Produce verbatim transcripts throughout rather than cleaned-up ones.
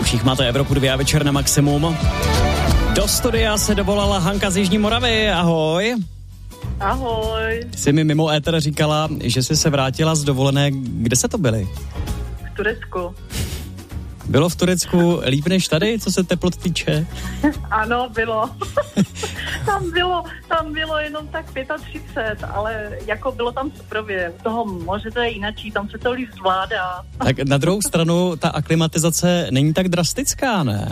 uších máte Evropu dvě a Večer na maximum. Do studia se dovolala Hanka z Jižní Moravy, ahoj. Ahoj. Jsi mi mimo éter říkala, že jsi se vrátila z dovolené, kde se to byli? V Turecku. Bylo v Turecku líp než tady, co se teplot týče? Ano, bylo. tam bylo. Tam bylo jenom tak třicet pět, ale jako bylo tam suprově. U toho moře to je jinačí, tam se to líp zvládá. Tak na druhou stranu ta aklimatizace není tak drastická, ne?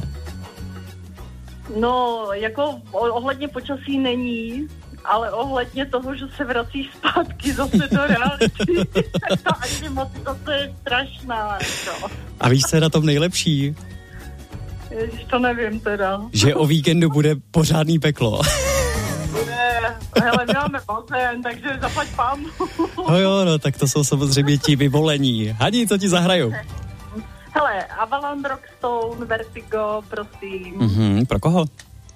No, jako ohledně počasí není, ale ohledně toho, že se vrací zpátky zase do reality, tak ta aklimatizace je strašná. Jako. A víš, co je na tom nejlepší? Ježiš, to nevím teda. Že o víkendu bude pořádný peklo. Ne, hele, my máme bazén, takže zaplať pán. No jo, no, tak to jsou samozřejmě ti vyvolení. Hani, co ti zahraju? Hele, Avalon, Rockstone, Vertigo, prosím. Mhm, pro koho?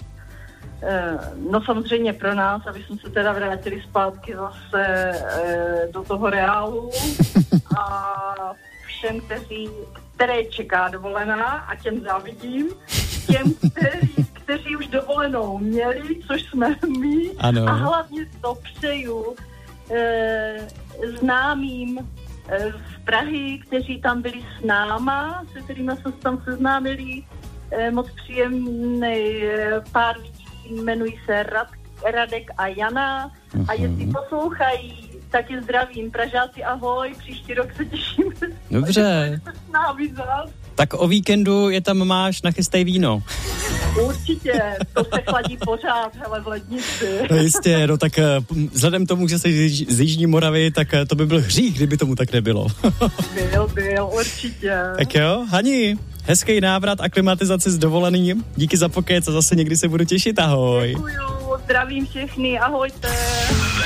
No samozřejmě pro nás, aby jsme se teda vrátili zpátky zase e, do toho reálu a všem, kteří, které čeká dovolená a těm závidím, těm, kteří, kteří už dovolenou měli, což jsme my, ano. A hlavně to přeju e, známým e, z Prahy, kteří tam byli s náma, se kterými jsme se tam seznámili, e, moc příjemný e, pár lidí. Jmenují se Rad, Radek a Jana uh-huh. A jestli poslouchají, tak je zdravím. Pražáci, ahoj, příští rok se těšíme. Dobře. Tak o víkendu je tam máš, nachystej víno. Určitě, to se chladí pořád, hele, v lednici. No jistě, no tak vzhledem tomu, že jsi z Jižní Moravy, tak to by byl hřích, kdyby tomu tak nebylo. Byl, byl, určitě. Tak jo, Hani, hezký návrat a klimatizaci s dovoleným. Díky za pokec a zase někdy se budu těšit, ahoj. Děkuju, zdravím všechny, ahojte.